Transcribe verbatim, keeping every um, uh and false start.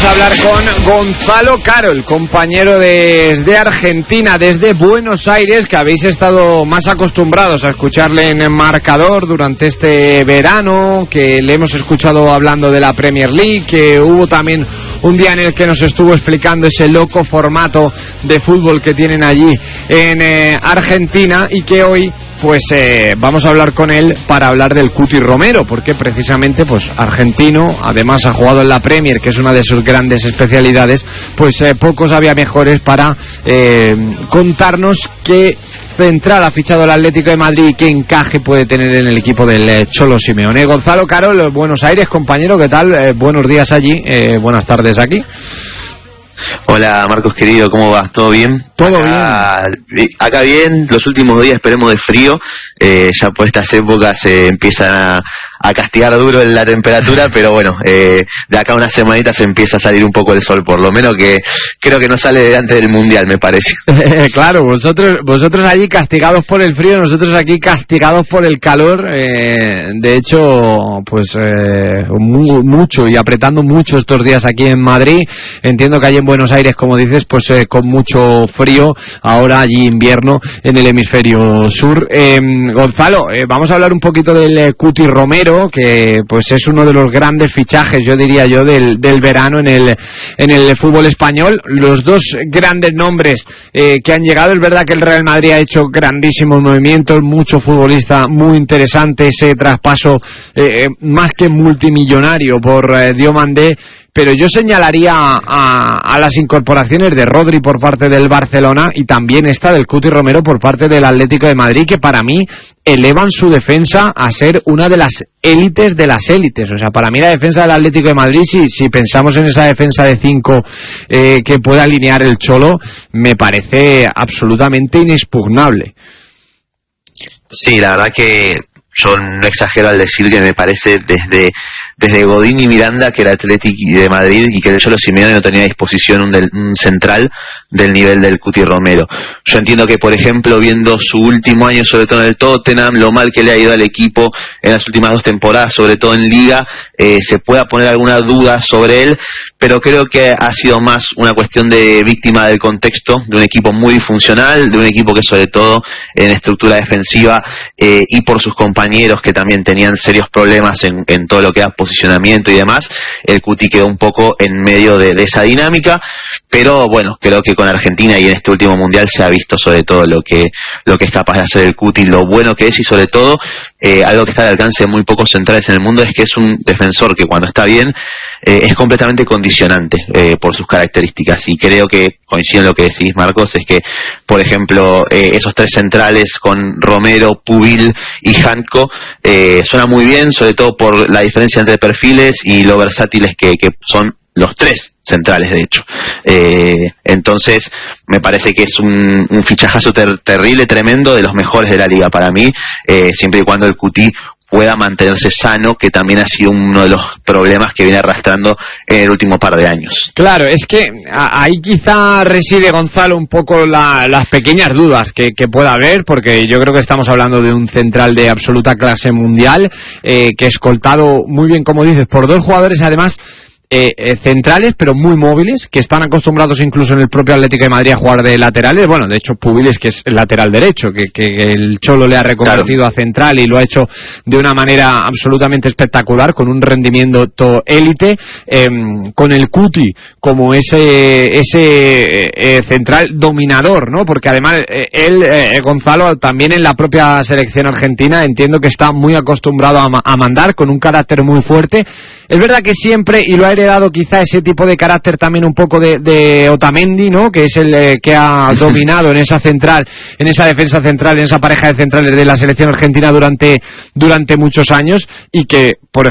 a hablar con Gonzalo Caro, el compañero desde Argentina, desde Buenos Aires, que habéis estado más acostumbrados a escucharle en el marcador durante este verano, que le hemos escuchado hablando de la Premier League, que hubo también un día en el que nos estuvo explicando ese loco formato de fútbol que tienen allí en eh, Argentina, y que hoy pues eh, vamos a hablar con él para hablar del Cuti Romero, porque precisamente pues argentino, además ha jugado en la Premier, que es una de sus grandes especialidades, pues eh, pocos había mejores para eh, contarnos qué central ha fichado el Atlético de Madrid y qué encaje puede tener en el equipo del eh, Cholo Simeone. Gonzalo Caro, Buenos Aires, compañero, ¿qué tal? Eh, buenos días allí, eh, buenas tardes aquí. Hola Marcos querido, ¿cómo vas? ¿Todo bien? Todo acá, bien. Acá bien, los últimos días esperemos de frío, eh, ya por estas épocas se eh, empiezan a, a castigar duro en la temperatura, pero bueno, eh, de acá a unas semanitas empieza a salir un poco el sol, por lo menos, que creo que no sale delante del Mundial, me parece. Claro, vosotros vosotros allí castigados por el frío, nosotros aquí castigados por el calor, eh, de hecho, pues eh, mu mucho y apretando mucho estos días aquí en Madrid. Entiendo que allí en Buenos Aires, como dices, pues eh, con mucho frío, ahora allí invierno en el hemisferio sur. Eh, Gonzalo, eh, vamos a hablar un poquito del eh, Cuti Romero, que pues es uno de los grandes fichajes, yo diría yo, del, del verano en el en el fútbol español. Los dos grandes nombres eh, que han llegado, es verdad que el Real Madrid ha hecho grandísimos movimientos, mucho futbolista muy interesante, ese traspaso eh, más que multimillonario por eh, Diomandé. Pero yo señalaría a, a las incorporaciones de Rodri por parte del Barcelona y también esta del Cuti Romero por parte del Atlético de Madrid, que para mí elevan su defensa a ser una de las élites de las élites. O sea, para mí la defensa del Atlético de Madrid, si, si pensamos en esa defensa de cinco eh, que puede alinear el Cholo, me parece absolutamente inexpugnable. Sí, la verdad que yo no exagero al decir que me parece desde desde Godín y Miranda que el Atlético de Madrid y que el Cholo Simeone no tenía a disposición un, del, un central del nivel del Cuti Romero. Yo entiendo que, por ejemplo, viendo su último año, sobre todo en el Tottenham, lo mal que le ha ido al equipo en las últimas dos temporadas, sobre todo en Liga, eh, se pueda poner alguna duda sobre él, pero creo que ha sido más una cuestión de víctima del contexto, de un equipo muy disfuncional, de un equipo que sobre todo en estructura defensiva eh, y por sus compañeros que también tenían serios problemas en, en todo lo que era posicionamiento y demás, el Cuti quedó un poco en medio de, de esa dinámica, pero bueno, creo que con Argentina y en este último Mundial se ha visto sobre todo lo que lo que es capaz de hacer el Cuti, lo bueno que es, y sobre todo eh, algo que está al alcance de muy pocos centrales en el mundo, es que es un defensor que cuando está bien eh, es completamente condicionante eh, por sus características, y creo que coincido en lo que decís, Marcos, es que por ejemplo eh, esos tres centrales con Romero, Pubil y Janko eh, suena muy bien, sobre todo por la diferencia entre perfiles y lo versátiles que, que son los tres centrales, de hecho. Eh, entonces, me parece que es un, un fichajazo ter terrible, tremendo, de los mejores de la liga para mí, eh, siempre y cuando el Cuti pueda mantenerse sano, que también ha sido uno de los problemas que viene arrastrando en el último par de años. Claro, es que ahí quizá reside, Gonzalo, un poco la, las pequeñas dudas que, que pueda haber, porque yo creo que estamos hablando de un central de absoluta clase mundial, eh, que escoltado muy bien, como dices, por dos jugadores además Eh, eh, centrales, pero muy móviles, que están acostumbrados incluso en el propio Atlético de Madrid a jugar de laterales. Bueno, de hecho Pubiles, que es el lateral derecho, que, que el Cholo le ha reconvertido claro. a central, y lo ha hecho de una manera absolutamente espectacular, con un rendimiento élite, eh, con el Cuti como ese ese eh, central dominador, ¿no? Porque además eh, él, eh, Gonzalo, también en la propia selección argentina entiendo que está muy acostumbrado a, a mandar, con un carácter muy fuerte. Es verdad que siempre, y lo ha heredado quizá ese tipo de carácter también un poco de, de Otamendi, ¿no? Que es el eh, que ha dominado en esa central, en esa defensa central, en esa pareja de centrales de la selección argentina durante, durante muchos años, y que, por ejemplo,